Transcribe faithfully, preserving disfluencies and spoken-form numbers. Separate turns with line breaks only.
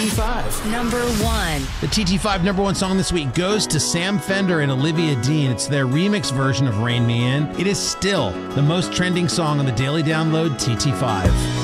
T five.
Number one.
The T T five number one song this week goes to Sam Fender and Olivia Dean. It's their remix version of Rain Me In. It is still the most trending song on the Daily Download T T five.